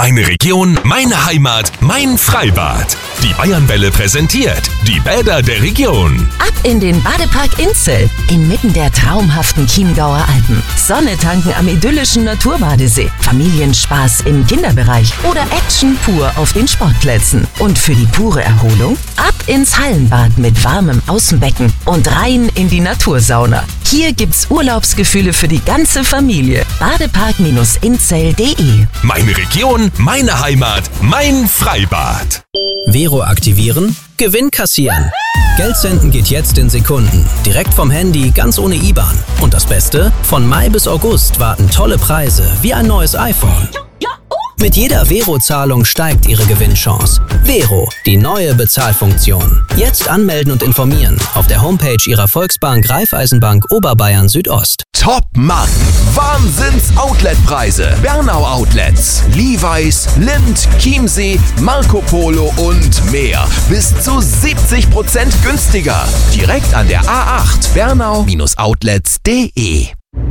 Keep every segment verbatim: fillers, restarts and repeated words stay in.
Meine Region, meine Heimat, mein Freibad. Die Bayernwelle präsentiert die Bäder der Region. Ab in den Badepark Inzell, inmitten der traumhaften Chiemgauer Alpen. Sonne tanken am idyllischen Naturbadesee, Familienspaß im Kinderbereich oder Action pur auf den Sportplätzen. Und für die pure Erholung ab ins Hallenbad mit warmem Außenbecken und rein in die Natursauna. Hier gibt's Urlaubsgefühle für die ganze Familie. badepark Inzell punkt de. Meine Region, meine Heimat, mein Freibad. Vero aktivieren, Gewinn kassieren. Geld senden geht jetzt in Sekunden. Direkt vom Handy, ganz ohne I B A N. Und das Beste? Von Mai bis August warten tolle Preise, wie ein neues iPhone. Mit jeder Vero-Zahlung steigt Ihre Gewinnchance. Vero, die neue Bezahlfunktion. Jetzt anmelden und informieren auf der Homepage Ihrer Volksbank Raiffeisenbank Oberbayern Südost. Top-Marken, Wahnsinns-Outlet-Preise. Bernau Outlets, Levi's, Lindt, Chiemsee, Marco Polo und mehr. Bis zu siebzig Prozent günstiger. Direkt an der A acht, bernau Outlets punkt de.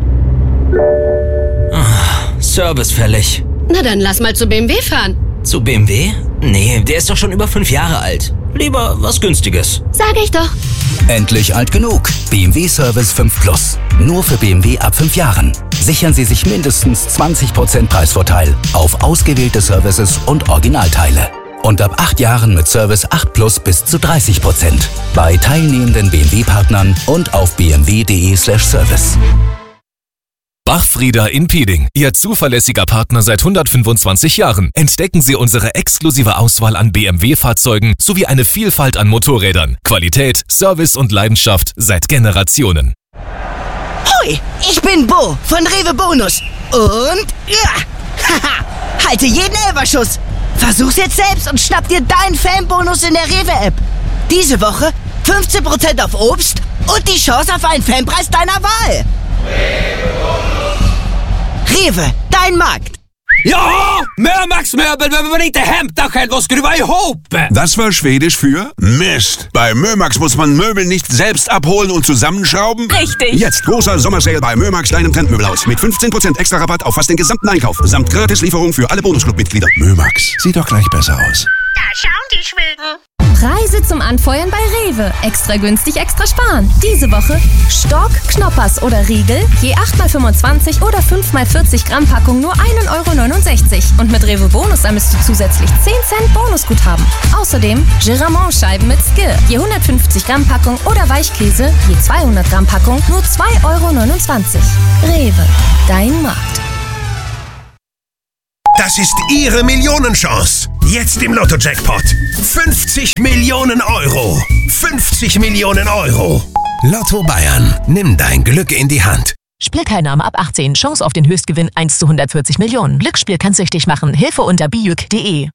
Service fällig. Na dann lass mal zu B M W fahren. Zu B M W? Nee, der ist doch schon über fünf Jahre alt. Lieber was Günstiges. Sag ich doch. Endlich alt genug. B M W Service fünf Plus. Nur für B M W ab fünf Jahren. Sichern Sie sich mindestens zwanzig Prozent Preisvorteil auf ausgewählte Services und Originalteile. Und ab acht Jahren mit Service acht Plus bis zu dreißig Prozent. Bei teilnehmenden B M W-Partnern und auf b m w punkt de slash service. Bachfrieder in Pieding, Ihr zuverlässiger Partner seit hundertfünfundzwanzig Jahren. Entdecken Sie unsere exklusive Auswahl an B M W-Fahrzeugen sowie eine Vielfalt an Motorrädern. Qualität, Service und Leidenschaft seit Generationen. Hoi, ich bin Bo von Rewe Bonus. Und ja, haha, halte jeden Elferschuss. Versuch's jetzt selbst und schnapp dir deinen Fanbonus in der Rewe-App. Diese Woche fünfzehn Prozent auf Obst und die Chance auf einen Fanpreis deiner Wahl. Rewe, dein Markt. Ja, Mömax-möbel behöver man inte hämta själv och skruva ihop. Das war Schwedisch für Mist. Bei Mömax muss man Möbel nicht selbst abholen und zusammenschrauben. Richtig. Jetzt großer Sommersale bei Mömax, deinem Trendmöbelhaus. Mit fünfzehn Prozent extra Rabatt auf fast den gesamten Einkauf. Samt Gratislieferung für alle Bonusclub-Mitglieder. Mömax, sieht doch gleich besser aus. Da schauen die Schweden. Preise zum Anfeuern bei Rewe. Extra günstig, extra sparen. Diese Woche Stork, Knoppers oder Riegel, je acht mal fünfundzwanzig oder fünf mal vierzig Gramm Packung nur ein Euro neunundsechzig. Und mit Rewe Bonus sammelst du zusätzlich zehn Cent Bonusguthaben. Außerdem Giramont-Scheiben mit Skill, je hundertfünfzig Gramm Packung oder Weichkäse, je zweihundert Gramm Packung nur zwei Euro neunundzwanzig. Rewe, dein Markt. Das ist Ihre Millionenchance. Jetzt im Lotto-Jackpot. fünfzig Millionen Euro. fünfzig Millionen Euro. Lotto Bayern. Nimm dein Glück in die Hand. Spielteilnahme ab achtzehn. Chance auf den Höchstgewinn eins zu hundertvierzig Millionen. Glücksspiel kann süchtig machen. Hilfe unter bijuk punkt de.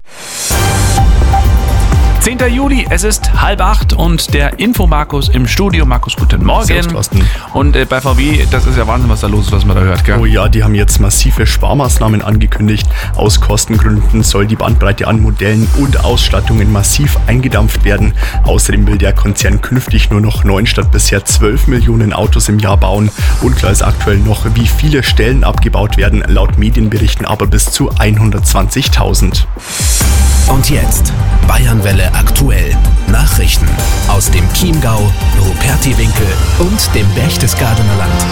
zehnter Juli, es ist halb acht und der Info-Markus im Studio. Markus, guten Morgen. Servus, und äh, bei V W, das ist ja Wahnsinn, was da los ist, was man da hört, gell? Oh ja, die haben jetzt massive Sparmaßnahmen angekündigt. Aus Kostengründen soll die Bandbreite an Modellen und Ausstattungen massiv eingedampft werden. Außerdem will der Konzern künftig nur noch neun statt bisher zwölf Millionen Autos im Jahr bauen. Unklar ist aktuell noch, wie viele Stellen abgebaut werden, laut Medienberichten aber bis zu hundertzwanzigtausend. Und jetzt Bayernwelle aktuell. Nachrichten aus dem Chiemgau, Rupertiwinkel und dem Berchtesgadener Land.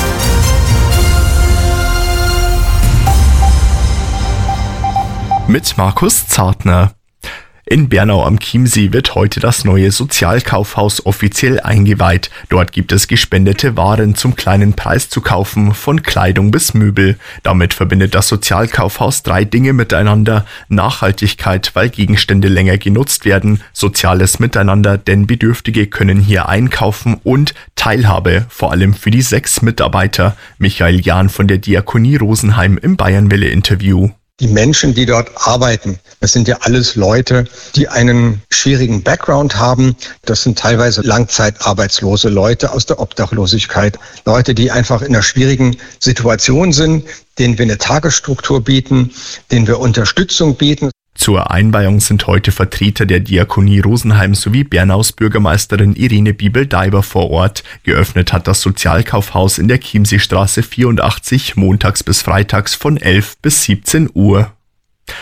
Mit Markus Zartner. In Bernau am Chiemsee wird heute das neue Sozialkaufhaus offiziell eingeweiht. Dort gibt es gespendete Waren zum kleinen Preis zu kaufen, von Kleidung bis Möbel. Damit verbindet das Sozialkaufhaus drei Dinge miteinander. Nachhaltigkeit, weil Gegenstände länger genutzt werden, soziales Miteinander, denn Bedürftige können hier einkaufen und Teilhabe, vor allem für die sechs Mitarbeiter. Michael Jahn von der Diakonie Rosenheim im Bayernwelle-Interview. Die Menschen, die dort arbeiten, das sind ja alles Leute, die einen schwierigen Background haben. Das sind teilweise langzeitarbeitslose Leute aus der Obdachlosigkeit. Leute, die einfach in einer schwierigen Situation sind, denen wir eine Tagesstruktur bieten, denen wir Unterstützung bieten. Zur Einweihung sind heute Vertreter der Diakonie Rosenheim sowie Bernaus Bürgermeisterin Irene Biebel-Daiber vor Ort. Geöffnet hat das Sozialkaufhaus in der Chiemseestraße vierundachtzig montags bis freitags von elf bis siebzehn Uhr.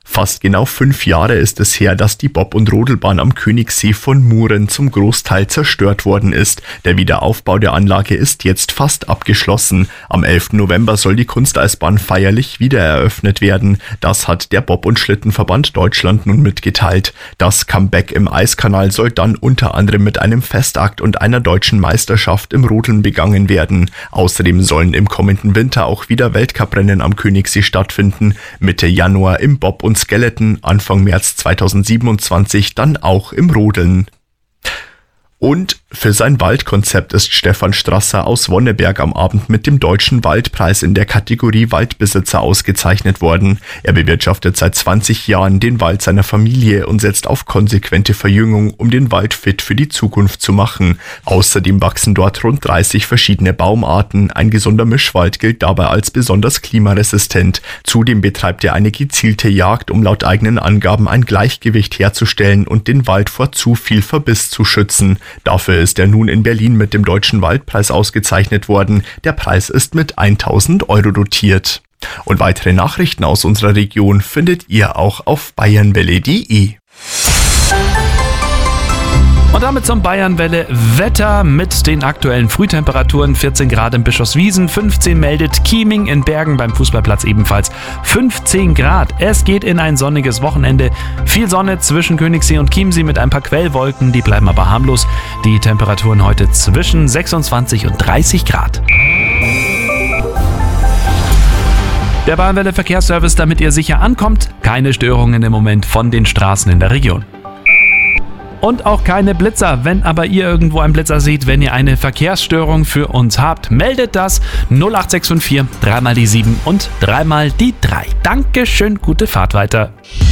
Fast genau fünf Jahre ist es her, dass die Bob- und Rodelbahn am Königssee von Muren zum Großteil zerstört worden ist. Der Wiederaufbau der Anlage ist jetzt fast abgeschlossen. Am elften November soll die Kunsteisbahn feierlich wieder eröffnet werden. Das hat der Bob- und Schlittenverband Deutschland nun mitgeteilt. Das Comeback im Eiskanal soll dann unter anderem mit einem Festakt und einer deutschen Meisterschaft im Rodeln begangen werden. Außerdem sollen im kommenden Winter auch wieder Weltcuprennen am Königssee stattfinden. Mitte Januar im Bob- und Skeleton, Anfang März zweitausendsiebenundzwanzig dann auch im Rodeln. Und für sein Waldkonzept ist Stefan Strasser aus Wonneberg am Abend mit dem Deutschen Waldpreis in der Kategorie Waldbesitzer ausgezeichnet worden. Er bewirtschaftet seit zwanzig Jahren den Wald seiner Familie und setzt auf konsequente Verjüngung, um den Wald fit für die Zukunft zu machen. Außerdem wachsen dort rund dreißig verschiedene Baumarten. Ein gesunder Mischwald gilt dabei als besonders klimaresistent. Zudem betreibt er eine gezielte Jagd, um laut eigenen Angaben ein Gleichgewicht herzustellen und den Wald vor zu viel Verbiss zu schützen. Dafür ist er nun in Berlin mit dem Deutschen Waldpreis ausgezeichnet worden. Der Preis ist mit tausend Euro dotiert. Und weitere Nachrichten aus unserer Region findet ihr auch auf bayernwelle punkt de. Und damit zum Bayernwelle Wetter mit den aktuellen Frühtemperaturen. vierzehn Grad in Bischofswiesen, fünfzehn meldet Chieming, in Bergen beim Fußballplatz ebenfalls fünfzehn Grad. Es geht in ein sonniges Wochenende. Viel Sonne zwischen Königssee und Chiemsee mit ein paar Quellwolken, die bleiben aber harmlos. Die Temperaturen heute zwischen sechsundzwanzig und dreißig Grad. Der Bayernwelle Verkehrsservice, damit ihr sicher ankommt. Keine Störungen im Moment von den Straßen in der Region. Und auch keine Blitzer. Wenn aber ihr irgendwo einen Blitzer seht, wenn ihr eine Verkehrsstörung für uns habt, meldet das null acht sechs fünf vier, dreimal die sieben und dreimal die drei. Dankeschön, gute Fahrt weiter.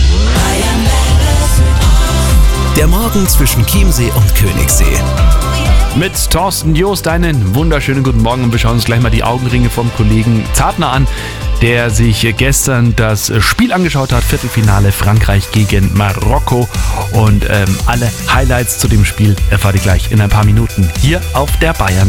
Der Morgen zwischen Chiemsee und Königssee. Mit Thorsten Joost einen wunderschönen guten Morgen und wir schauen uns gleich mal die Augenringe vom Kollegen Zartner an, der sich gestern das Spiel angeschaut hat, Viertelfinale Frankreich gegen Marokko, und ähm, alle Highlights zu dem Spiel erfahrt ihr gleich in ein paar Minuten hier auf der Bayern.